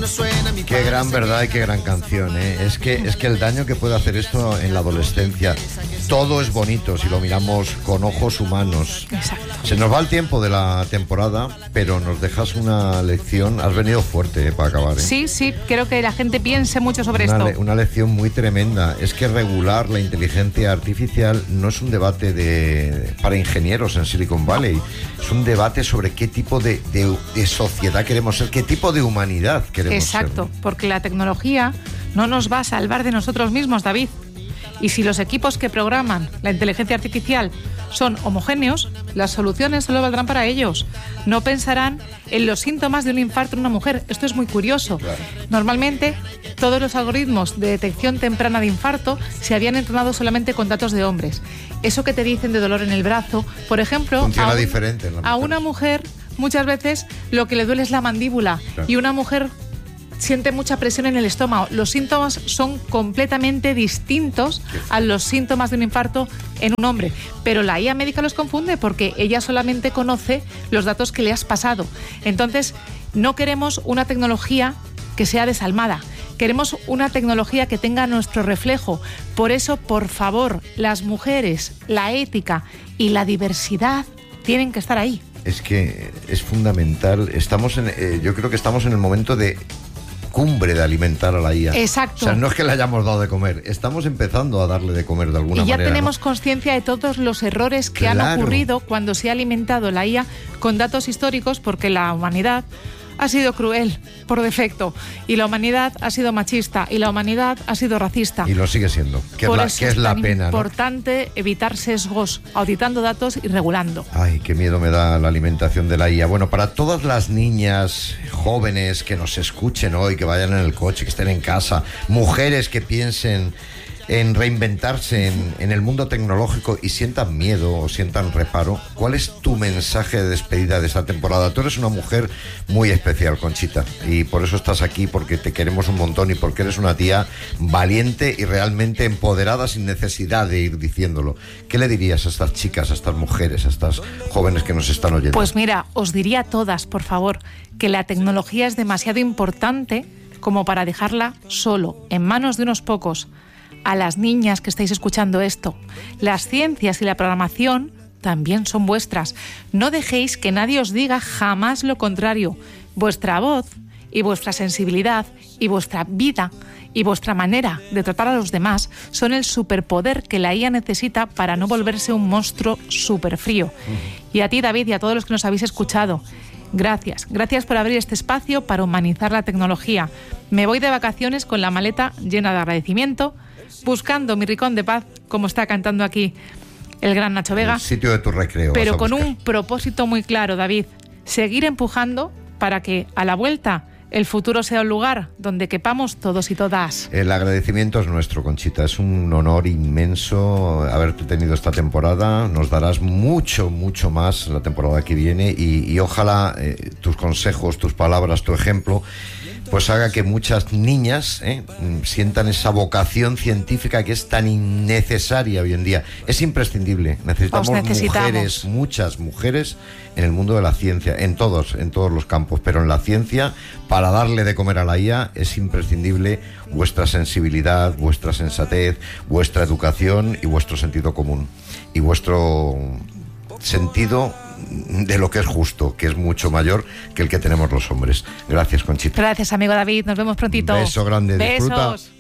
Qué gran verdad y qué gran canción, ¿eh? Es que el daño que puede hacer esto en la adolescencia. Todo es bonito si lo miramos con ojos humanos. Exacto. Se nos va el tiempo de la temporada, pero nos dejas una lección. Has venido fuerte, para acabar, ¿eh? Sí, quiero que la gente piense mucho sobre esto. Una lección muy tremenda. Es que regular la inteligencia artificial no es un debate para ingenieros en Silicon Valley. Es un debate sobre qué tipo de sociedad queremos ser, qué tipo de humanidad queremos ser. Exacto, porque la tecnología no nos va a salvar de nosotros mismos, David. Y si los equipos que programan la inteligencia artificial son homogéneos, las soluciones solo valdrán para ellos. No pensarán en los síntomas de un infarto en una mujer. Esto es muy curioso. Claro. Normalmente, todos los algoritmos de detección temprana de infarto se habían entrenado solamente con datos de hombres. Eso que te dicen de dolor en el brazo, por ejemplo, funciona diferente a una mujer muchas veces lo que le duele es la mandíbula, claro. Y una mujer siente mucha presión en el estómago. Los síntomas son completamente distintos a los síntomas de un infarto en un hombre. Pero la IA médica los confunde porque ella solamente conoce los datos que le has pasado. Entonces, no queremos una tecnología que sea desalmada. Queremos una tecnología que tenga nuestro reflejo. Por eso, por favor, las mujeres, la ética y la diversidad tienen que estar ahí. Es que es fundamental. Yo creo que estamos en el momento de cumbre de alimentar a la IA. Exacto. O sea, no es que le hayamos dado de comer, estamos empezando a darle de comer de alguna manera. Y ya tenemos conciencia de todos los errores que han ocurrido cuando se ha alimentado la IA con datos históricos, porque la humanidad ha sido cruel por defecto, y la humanidad ha sido machista, y la humanidad ha sido racista. Y lo sigue siendo, que es la pena, ¿no? Es importante evitar sesgos, auditando datos y regulando. Ay, qué miedo me da la alimentación de la IA. Bueno, para todas las niñas jóvenes que nos escuchen hoy, que vayan en el coche, que estén en casa, mujeres que piensen en reinventarse en el mundo tecnológico y sientan miedo o sientan reparo, ¿cuál es tu mensaje de despedida de esta temporada? Tú eres una mujer muy especial, Conchita, y por eso estás aquí, porque te queremos un montón y porque eres una tía valiente y realmente empoderada sin necesidad de ir diciéndolo. ¿Qué le dirías a estas chicas, a estas mujeres, a estas jóvenes que nos están oyendo? Pues mira, os diría a todas, por favor, que la tecnología es demasiado importante como para dejarla solo, en manos de unos pocos. A las niñas que estáis escuchando esto, las ciencias y la programación también son vuestras. No dejéis que nadie os diga jamás lo contrario. Vuestra voz y vuestra sensibilidad y vuestra vida y vuestra manera de tratar a los demás son el superpoder que la IA necesita para no volverse un monstruo súper frío. Y a ti, David, y a todos los que nos habéis escuchado, gracias por abrir este espacio para humanizar la tecnología. Me voy de vacaciones con la maleta llena de agradecimiento, buscando mi rincón de paz, como está cantando aquí el gran Nacho Vega. El sitio de tu recreo. Pero con un propósito muy claro, David. Seguir empujando para que a la vuelta el futuro sea un lugar donde quepamos todos y todas. El agradecimiento es nuestro, Conchita. Es un honor inmenso haberte tenido esta temporada. Nos darás mucho más la temporada que viene y ojalá tus consejos, tus palabras, tu ejemplo pues haga que muchas niñas sientan esa vocación científica que es tan innecesaria hoy en día. Es imprescindible. Necesitamos mujeres, muchas mujeres en el mundo de la ciencia, en todos los campos, pero en la ciencia, para darle de comer a la IA, es imprescindible vuestra sensibilidad, vuestra sensatez, vuestra educación y vuestro sentido común. Y vuestro sentido de lo que es justo, que es mucho mayor que el que tenemos los hombres. Gracias, Conchita. Gracias, amigo David. Nos vemos prontito. Un beso grande. Besos. Disfruta.